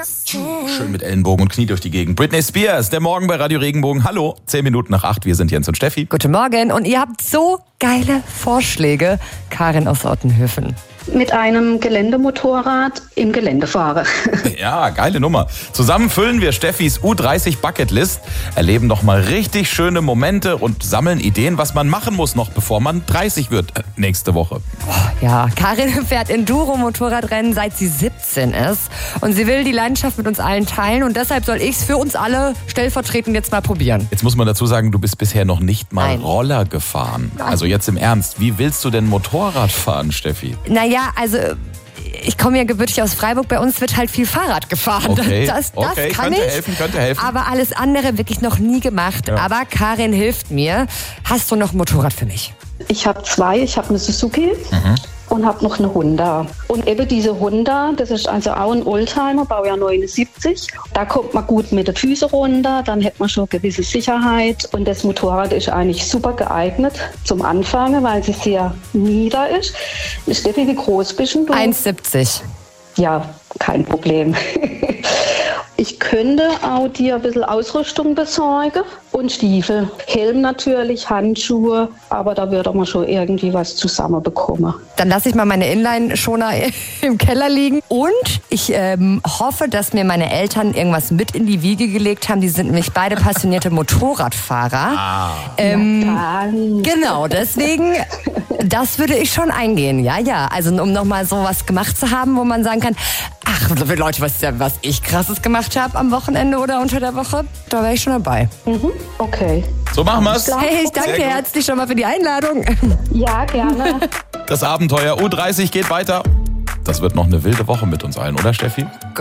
Schön mit Ellenbogen und Knie durch die Gegend. Britney Spears, der Morgen bei Radio Regenbogen. Hallo, 10 Minuten nach 8. Wir sind Jens und Steffi. Guten Morgen und ihr habt so geile Vorschläge. Karin aus Ottenhöfen. Mit einem Geländemotorrad im Gelände fahre. Ja, geile Nummer. Zusammen füllen wir Steffis U30 Bucketlist, erleben noch mal richtig schöne Momente und sammeln Ideen, was man machen muss noch, bevor man 30 wird nächste Woche. Ja, Karin fährt Enduro-Motorradrennen, seit sie 17 ist. Und sie will die Leidenschaft mit uns allen teilen. Und deshalb soll ich es für uns alle stellvertretend jetzt mal probieren. Jetzt muss man dazu sagen, du bist bisher noch nicht mal Nein. Roller gefahren. Also jetzt im Ernst, wie willst du denn Motorrad fahren, Steffi? Naja, also ich komme ja gebürtig aus Freiburg, bei uns wird halt viel Fahrrad gefahren. Okay, Das kann könnte helfen. Aber alles andere wirklich noch nie gemacht. Ja. Aber Karin hilft mir. Hast du noch ein Motorrad für mich? Ich habe zwei. Ich habe eine Suzuki und habe noch eine Honda. Und eben diese Honda, das ist also auch ein Oldtimer, Baujahr 79. Da kommt man gut mit den Füßen runter, dann hat man schon gewisse Sicherheit. Und das Motorrad ist eigentlich super geeignet zum Anfangen, weil sie sehr nieder ist. Steffi, wie groß bist du? 1,70. Ja, kein Problem. Ich könnte auch dir ein bisschen Ausrüstung besorgen und Stiefel. Helm natürlich, Handschuhe, aber da würde man schon irgendwie was zusammenbekommen. Dann lasse ich mal meine Inline-Schoner im Keller liegen. Und ich hoffe, dass mir meine Eltern irgendwas mit in die Wiege gelegt haben. Die sind nämlich beide passionierte Motorradfahrer. Genau, deswegen, das würde ich schon eingehen. Ja. Also um nochmal sowas gemacht zu haben, wo man sagen kann, ach Leute, was ich Krasses gemacht habe am Wochenende oder unter der Woche, da wäre ich schon dabei. Okay. So machen wir's. Hey, ich danke herzlich schon mal für die Einladung. Ja, gerne. Das Abenteuer U30 geht weiter. Das wird noch eine wilde Woche mit uns allen, oder Steffi?